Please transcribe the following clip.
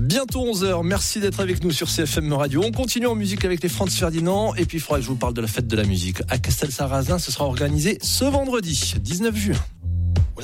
Bientôt 11h, merci d'être avec nous sur CFM Radio. On continue en musique avec les Franz Ferdinand et puis il faudra que je vous parle de la fête de la musique. À Castelsarrasin, ce sera organisé ce vendredi, 19 juin.